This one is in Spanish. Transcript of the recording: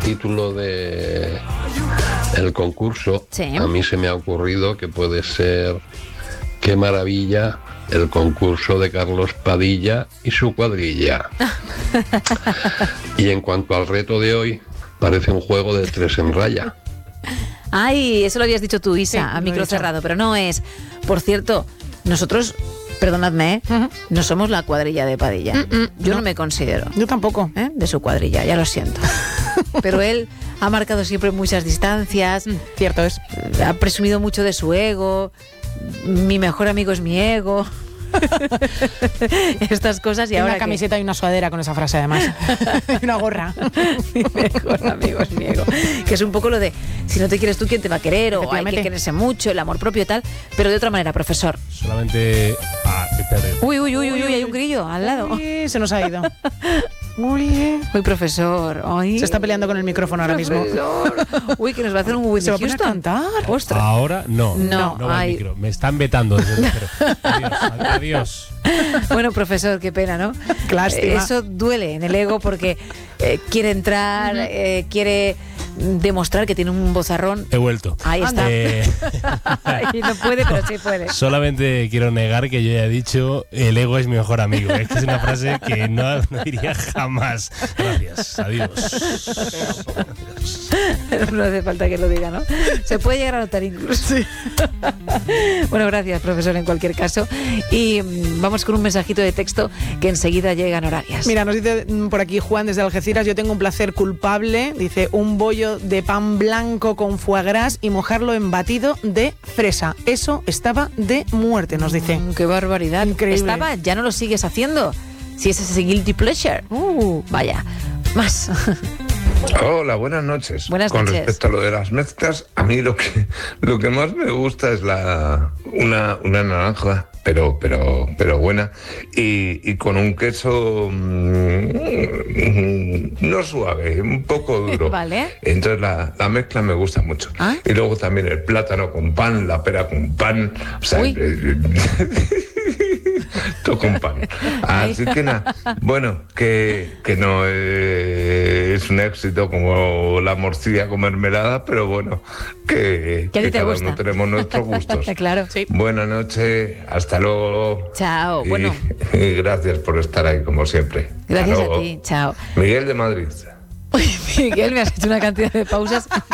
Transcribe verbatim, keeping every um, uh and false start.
título de el concurso, Sí. a mí se me ha ocurrido que puede ser Qué maravilla el concurso de Carlos Padilla y su cuadrilla. Y en cuanto al reto de hoy, parece un juego de tres en raya. Ay, eso lo habías dicho tú, Isa, Sí, a lo he micro dicho. cerrado, pero no es. Por cierto, nosotros, perdonadme, ¿eh? Ujú. no somos la cuadrilla de Padilla. Mm, mm, Yo no. no. me considero Yo tampoco. ¿eh? de su cuadrilla, ya lo siento. Pero él ha marcado siempre muchas distancias, Mm, Cierto es. ha presumido mucho de su ego. Mi mejor amigo es mi ego. Estas cosas y Y ahora una camiseta y una sudadera con esa frase además. Y una gorra. mi mejor amigo es mi ego, que es un poco lo de si no te quieres tú, ¿quién te va a querer? O hay que Efectivamente. quererse mucho, el amor propio y tal, pero de otra manera, profesor. Solamente... Ah, espérate. Uy, uy, uy, uy, uy, hay un grillo al lado. Uy, se nos ha ido. Uy. Uy, profesor. Ay, Se está peleando con el micrófono ahora mismo. profesor. Uy, que nos va a hacer un Whitney Se va a poner a Houston. cantar. Ostras. Ahora no. No, no va el ay. micro. Me están vetando desde el micro. Adiós, adiós. Bueno, profesor, qué pena, ¿no? Qué lástima. Eh, Eso duele en el ego porque eh, quiere entrar, eh, quiere demostrar que tiene un vozarrón. He vuelto. Ahí está. Eh, Y no puede, pero sí puede. solamente quiero negar que yo ya he dicho el ego es mi mejor amigo. Es que es una frase que no, no diría jamás. Gracias. Adiós. No hace falta que lo diga, ¿no? Se puede llegar a notar incluso. Bueno, gracias, profesor, en cualquier caso. Y mm, vamos con un mensajito de texto que enseguida llega en horarias. Mira, nos dice mm, por aquí Juan desde Algeciras, yo tengo un placer culpable, dice, un bollo de pan blanco con foie gras y mojarlo en batido de fresa. Eso estaba de muerte, nos dice. Mm, qué barbaridad. Increíble. Estaba, ya no lo sigues haciendo. Si es ese guilty pleasure. Uh, Vaya, más. Hola, buenas noches. Buenas Con noches. respecto a lo de las mezclas, a mí lo que lo que más me gusta es la una, una naranja, pero pero pero buena y, y con un queso mm, no suave, un poco duro. Vale. Entonces la, la mezcla me gusta mucho. Ah. Y luego también el plátano con pan, la pera con pan, o sea, Uy. todo con pan. Así que nada, bueno, que, que no eh, es un éxito como la morcilla con mermelada, pero bueno, que, Que a ti que te cada gusta. uno tenemos nuestros gustos. Claro. sí. Buenas noches, hasta luego. Chao. Y- Bueno, y gracias por estar ahí como siempre. Hasta gracias a luego. ti. Chao. Miguel de Madrid. Miguel, me has hecho una cantidad de pausas